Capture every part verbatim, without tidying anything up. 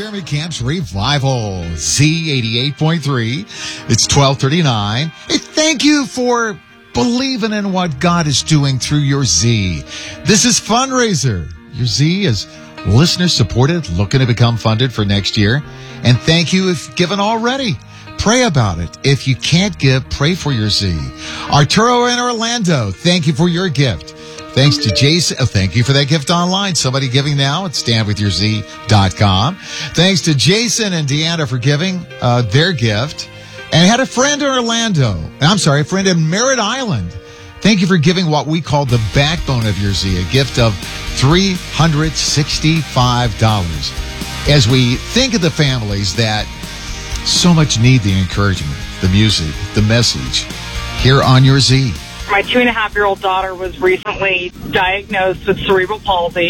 Jeremy Camp's Revival, Z eighty-eight point three. It's twelve thirty-nine. Hey, thank you for believing in what God is doing through your Z. This is Fundraiser. Your Z is listener-supported, looking to become funded for next year. And thank you if you've given already. Pray about it. If you can't give, pray for your Z. Arturo in Orlando, thank you for your gift. Thanks to Jason. Oh, thank you for that gift online. Somebody giving now at stand with your z dot com. Thanks to Jason and Deanna for giving uh, their gift. And had a friend in Orlando. I'm sorry, a friend in Merritt Island. Thank you for giving what we call the backbone of your Z, a gift of three hundred sixty-five dollars. As we think of the families that so much need the encouragement, the music, the message, here on your Z. My two and a half year old daughter was recently diagnosed with cerebral palsy,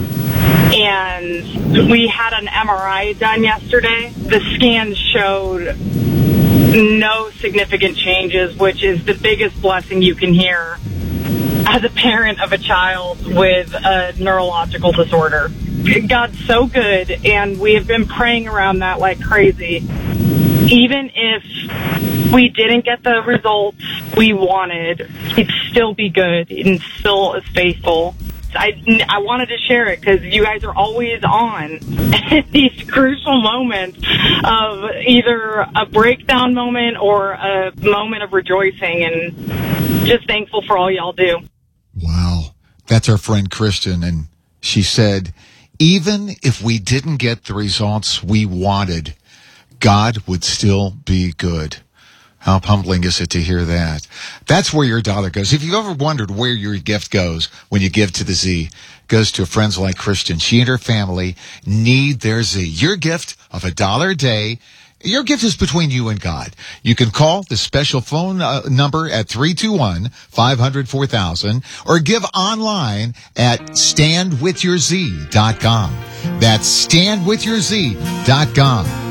and we had an M R I done yesterday. The scans showed no significant changes, which is the biggest blessing you can hear as a parent of a child with a neurological disorder. God's so good, and we have been praying around that like crazy. Even if we didn't get the results we wanted, he'd still be good and still is faithful. I, I wanted to share it because you guys are always on at these crucial moments of either a breakdown moment or a moment of rejoicing, and just thankful for all y'all do. Wow. That's our friend Kristen, and she said, even if we didn't get the results we wanted, God would still be good. How humbling is it to hear that? That's where your dollar goes. If you've ever wondered where your gift goes when you give to the Z, it goes to friends like Christian. She and her family need their Z. Your gift of a dollar a day, your gift is between you and God. You can call the special phone uh, number at three two one, five hundred, four thousand or give online at stand with your z dot com. That's stand with your z dot com.